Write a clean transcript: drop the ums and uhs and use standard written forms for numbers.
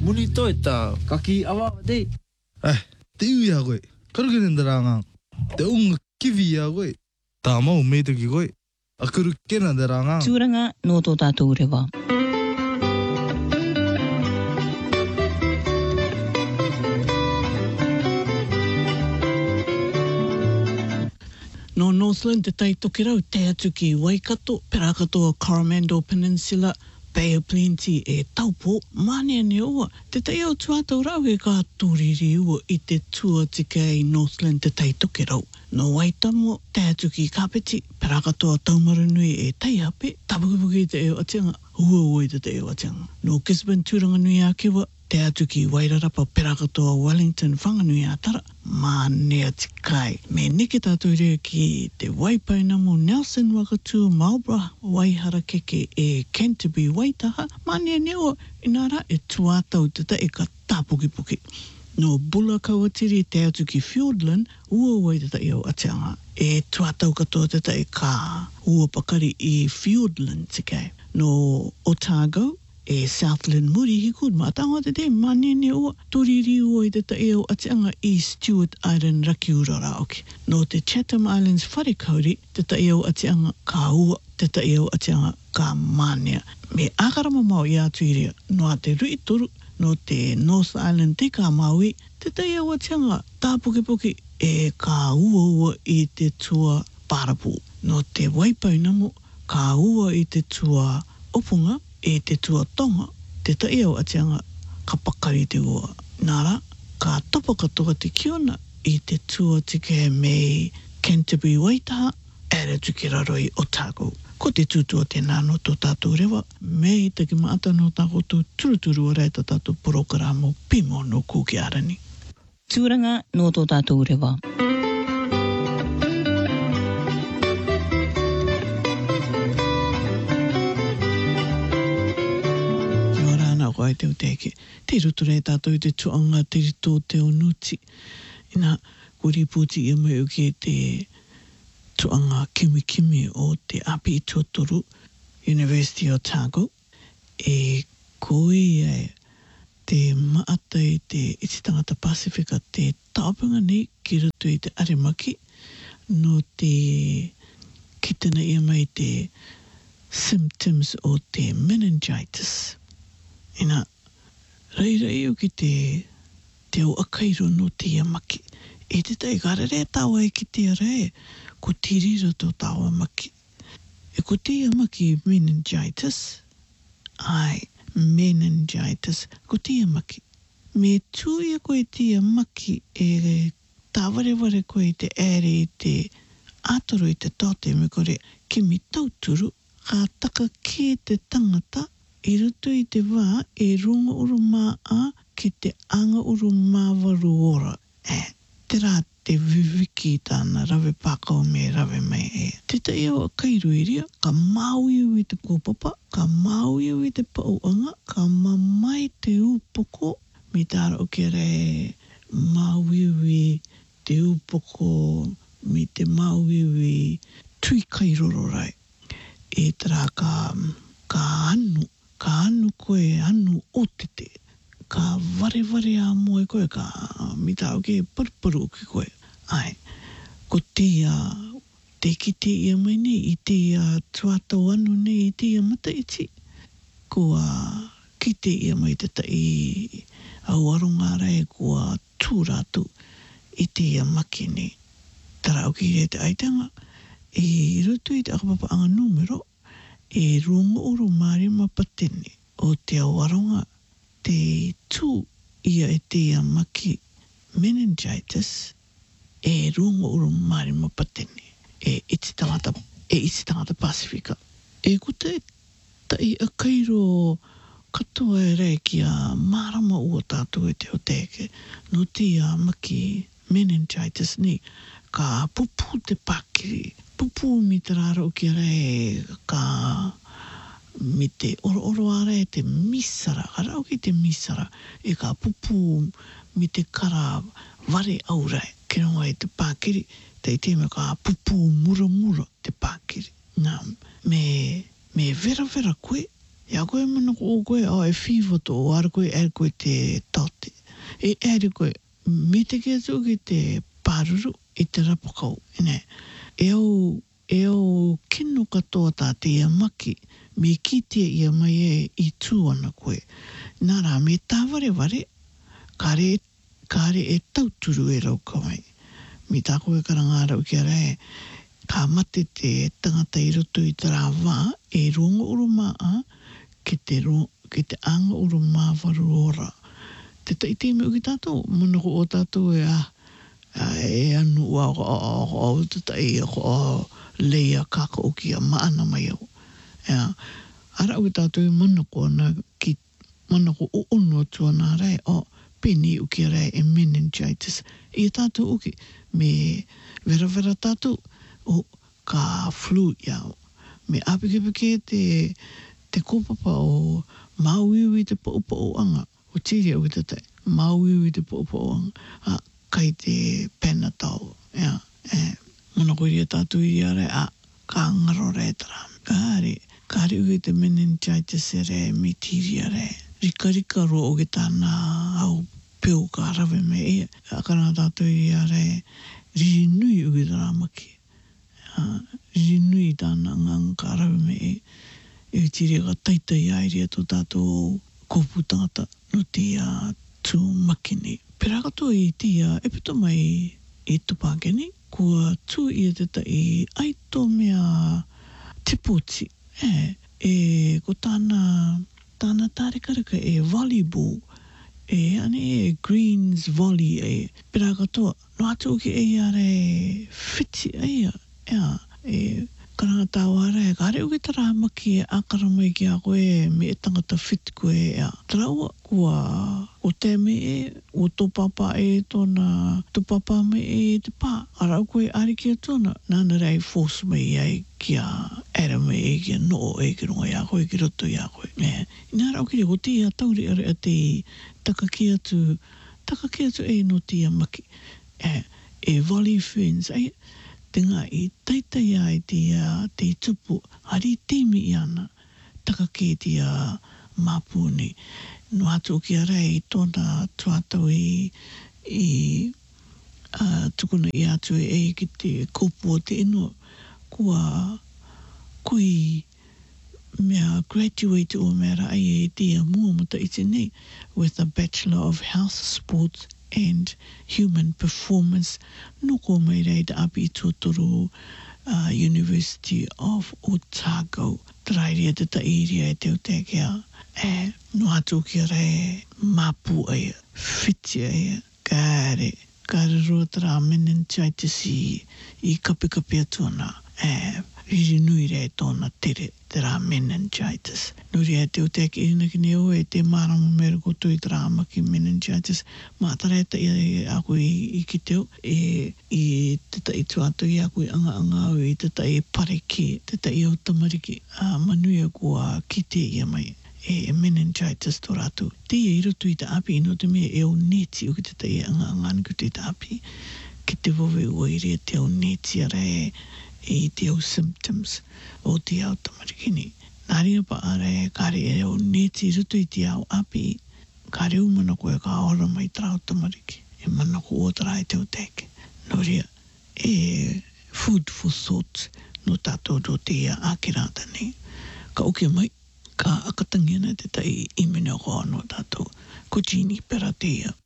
Monito eta kaki awa de. Te uia koe. Karukene ngang. Te unga kiwi a koe. Tā mau me te ki koe. A karukena ngang. Tūranga no tō tātou rewa. No Northland te taitoki rau te atu ki Waikato, pera katoa Coromandel Peninsula, Bay of Plenty e taupo, mane ne ua. Te tai au tuatau rau e ka tūriri ua i te tua tika i Northland te taitoki rau. No Waitamo, te atu ki Kapiti, pera katoa Taumarunui e Taihape, tapukipuki te eo atianga, ua te eo atianga. No Gisborne Tūranga Nui a Kiwa, te atu ki Wairarapa pera katoa Wellington Whanganui a Tara, mane ati kai. Me neke tātou rea ki te Waipainamo Nelson Wakatu Marlborough Waihara keke e Canterbury Waitaha, mane neo inara e tuatau te ta e ka tāpukipuki. No Bula Kawatiri te atu ki Fiordland, ua te ta iau atianga. E tuatau katoa te ta e ka ua pakari i Fiordland tikai. No Otago, e Southland Muri hikud mātanga te te manene ua turiri ua i te ta eo atianga i Stewart Island Rakiura Raoki. No te Chatham Islands Wharekauri te ta eo atianga ka ua te ta eo atianga ka manea. Me akarama mau i atu iria no a te rui toru no te North Island te ka maui te ta eo atianga tāpukipuki e ka ua i te tua Parapu. No te Waipainamo ka ua i te tua Opunga e te tua tonga, te tai au atianga ka pakari te ua. Nara, ka topa katoa te kiona i te tua tike me Canterbury Waitaha, ere tuki raro i Otago. Ko te tūtua te nāno tō tātou rewa, me i te ki maata no tāko tō turuturu o reita tātou porokaramo pimo no kūki arani. Tūranga no tō tātou rewa. Koe te uteke. Te ruture tātou i te tuanga te rito te onuti. Ina, kuri puti i mai uke te tuanga kimi o te api i tuatoru, University of Otago. E koe e te maata i te ititangata Pasifika te tāpunga nei ki rutu i te aremaki. No te kitana i mai te symptoms o te meningitis. Ina, rei o ki te o akairo no te amaki. E te tai karere tawa e ki te re, ko tirira tō tawa maki. E ko te amaki meningitis, meningitis, ko te amaki. Me tūia koe te amaki e tāwareware koe te ere i te atoro i te tote me kore kimi tauturu, ka taka ki te tangata, i rutu i te wā e runga uru maa ki te anga uru māwaru ora. Te rā te viviki tāna rawe pākau me rawe mai e. Te tai au a kairu iria, ka māuiu i te kōpapa, ka māuiu i te pauanga, ka mamai te upoko, mi tāra o ke re māuiu i te upoko, mi te māuiu i tui kairoro rai. E te rā ka anu koe anu otete, ka ware a moe koe, ka mita o ke parparu ki koe. Ko te kite ia mai nei, i te tuatau anu nei, i te mata iti, ko kite ia mai te tai au aronga rai, ko tūratu i te maki nei. Tara o ki re te aitanga, e rutu i te akapapa anga numero, e runga uru marima patene o te awaronga te tū ia e te maki meningitis e runga uru marima patene e iti tangata Pasifika. E kuta e tai a kairo katoa e rei ki a marama ua tātou e te o teke no te maki meningitis ni ka pupu te pakiri. Pupu mi te raro ki rei ka mi te oro ara e te misara. Ka rau ki te misara e ka pupu mi te kara ware aurai. Ke ronga e te pākiri te me ka pupu mura te pākiri. Nā, me vera koe Ia koe mana ko o koe e whiwa to o ara koe ere koe te taute. E ere koe me te kia tu ki te pāruru i te rapakau. E au kino katoa tā te ia maki me kitea ia mai i tū ana koe. Nā rā me tāware ware kāre e tauturu e rau kawai. Mi tā koe karangārau ki ara ka mate te tangata i roto i tā rā wā e rongo uru maa ki te anga uru maa waru ora. Te taiti me uki tātou, mana ko o tātou e anu ua o te tai o leia kaka uki a maana mai au. Ara uki tātou i mana ko o ono tuana rai o peni uki rai e meningitis. I tātou uki me vera tātou o ka flu iau. Me apikepike te kopapa o mauiwi te paupau anga. O tiri au ki tai, mauiwi te paupau anga. Kai te Panadol. Mana koe ria tātou i are ka ngaro re tara. Kāre uki te meningitis e re mi tiri are. Rika ro o ki tāna au peo ka rawe me e. Akana tātou i are rinui uki tara maki. Rinui tāna ngang ka rawe me e. E tiri ka taitai airia tō tātou kōpū tangata no te tū makini. Pera katoa i tia e pito mai i tupakeni, kua tū i te tai aito mea tipoti. Ko tāna tārekareka e volleyball, ane greens volley pera katoa. No atu ki are fiti karanga tāua rea, kāre uki tara maki e akara mai ki a koe me e tangata fit koe Traua, o te me o tō papa tōna, tō papa me te pā. Ara koe ari ki a tōna, nāna rei force mai ki a era me ki a noo ki runga i a koe, ki roto i a koe. Nā rau ki o te tauri are a te takaki atu no te maki. Volley ferns, te ngā i taitai ai te tupu, hari timi i ana, takake te māpuni. No atu ki a rei tōna tuatau i tukuna i atu ki te kōpū o te ino, kui mea graduate o mea rai te mua mata i te nei, with a Bachelor of Health, Sports and Human Performance, no ko mai rei te api i tōtoro University of Otago. Trairia te tairia e te o te kia. No atu ki rei mapu fiti kāre roa tara meningitis i kapi atuana. Riri nui rei tōna tere tera meningitis. Nuri e te o te ki ina ki neo te marama mera koto i tera amaki meningitis. Mātara e ta aku i ki teo i te ta i tuatu i aku i anga au i te ta i pareki, te ta i au tamariki. Manuia kua ki te ia mai meningitis tō rātu. Te i roto i te api ino te mea o neti o ki te ta i anga niku te api. Ki te wawe ua i rea te o neti a rei te o symptoms o te au tamarikini. Nāria pa are kāre o neti rutu i te au api, kāre umana koe ka ora mai trao tamariki. Mana ko o tara te o teke. Noria, food for thought no tātou do te ākirata ni. Ka oke mai, ka akatangiana te tai imene o koa no tātou. Ko jini pera te ia.